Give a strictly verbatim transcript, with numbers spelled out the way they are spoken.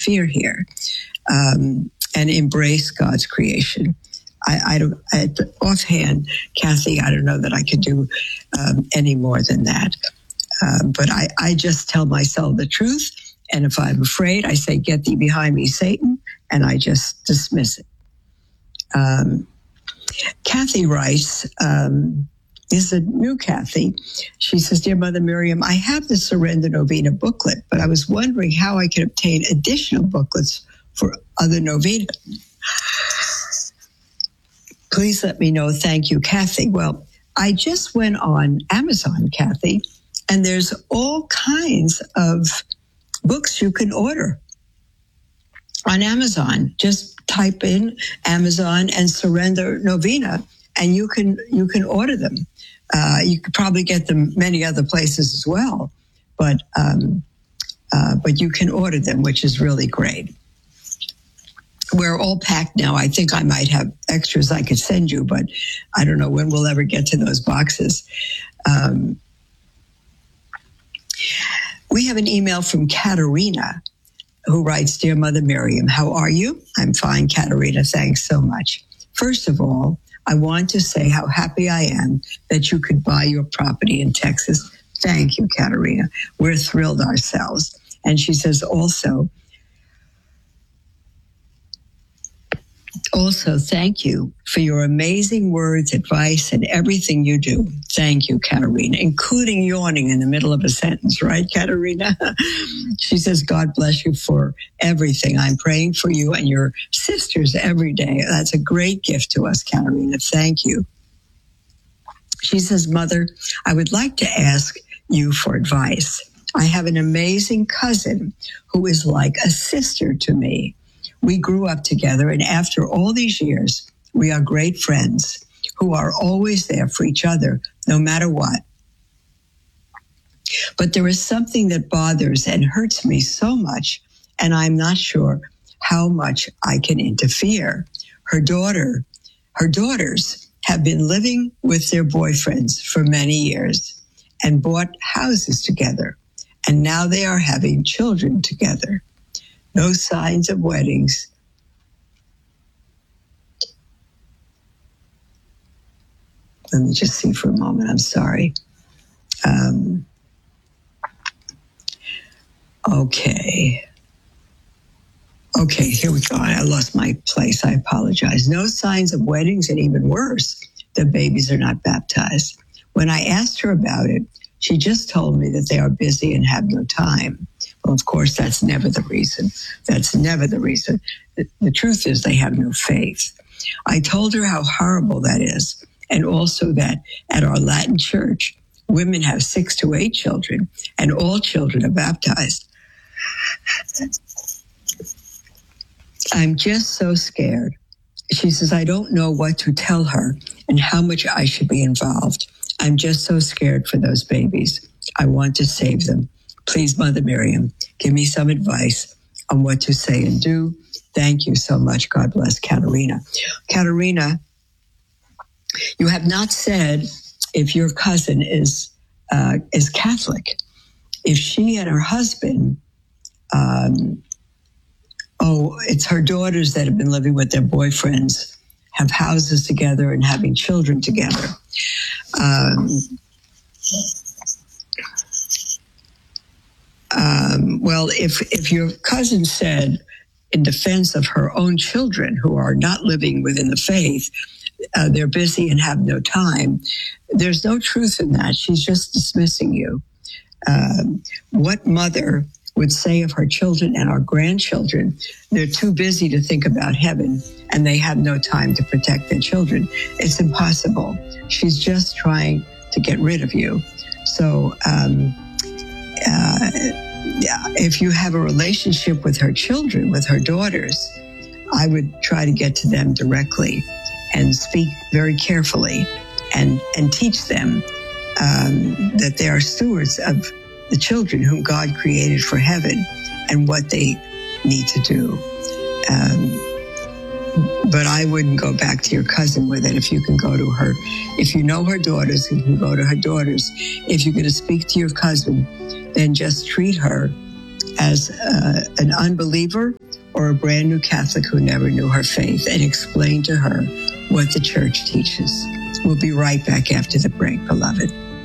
interfere here um, and embrace God's creation. I, I don't, I, offhand, Kathy, I don't know that I could do um, any more than that. Um, but I, I just tell myself the truth. And if I'm afraid, I say, get thee behind me, Satan. And I just dismiss it. Um, Kathy writes, um, this is a new Kathy. She says, Dear Mother Miriam, I have the Surrender Novena booklet, but I was wondering how I could obtain additional booklets for other novena. Please let me know. Thank you, Kathy. Well, I just went on Amazon, Kathy, and there's all kinds of books you can order on Amazon. Just type in Amazon and Surrender Novena, and you can you can order them. Uh, you could probably get them many other places as well, but um, uh, but you can order them, which is really great. We're all packed now. I think I might have extras I could send you, but I don't know when we'll ever get to those boxes. Um, we have an email from Katerina, who writes, Dear Mother Miriam, how are you? I'm fine, Katerina. Thanks so much. First of all, I want to say how happy I am that you could buy your property in Texas. Thank you, Katerina. We're thrilled ourselves. And she says also, Also, thank you for your amazing words, advice, and everything you do. Thank you, Katerina, including yawning in the middle of a sentence, right, Katerina? She says, God bless you for everything. I'm praying for you and your sisters every day. That's a great gift to us, Katerina. Thank you. She says, Mother, I would like to ask you for advice. I have an amazing cousin who is like a sister to me. We grew up together, and after all these years, we are great friends who are always there for each other, no matter what. But there is something that bothers and hurts me so much, and I'm not sure how much I can interfere. Her daughter, her daughters have been living with their boyfriends for many years and bought houses together, and now they are having children together. No signs of weddings. Let me just see for a moment. I'm sorry. Um, okay. Okay, here we go. I lost my place. I apologize. No signs of weddings, and even worse, the babies are not baptized. When I asked her about it, she just told me that they are busy and have no time. Well, of course, that's never the reason. That's never the reason. The, the truth is they have no faith. I told her how horrible that is, and also that at our Latin church, women have six to eight children, and all children are baptized. I'm just so scared. She says, I don't know what to tell her and how much I should be involved. I'm just so scared for those babies. I want to save them. Please, Mother Miriam, give me some advice on what to say and do. Thank you so much. God bless, Katerina. Katerina, you have not said if your cousin is uh, is Catholic. If she and her husband, um, oh, it's her daughters that have been living with their boyfriends, have houses together and having children together. Um, um, well, if if your cousin said in defense of her own children who are not living within the faith, uh, they're busy and have no time, there's no truth in that. She's just dismissing you. Um, what mother would say of her children and our grandchildren, they're too busy to think about heaven and they have no time to protect their children? It's impossible. She's just trying to get rid of you. So um, uh, if you have a relationship with her children, with her daughters, I would try to get to them directly and speak very carefully and, and teach them um, that they are stewards of the children whom God created for heaven and what they need to do. Um, but I wouldn't go back to your cousin with it. If you can go to her, if you know her daughters, you can go to her daughters. If you're going to speak to your cousin, then just treat her as uh, an unbeliever or a brand new Catholic who never knew her faith, and explain to her what the church teaches. We'll be right back after the break, beloved.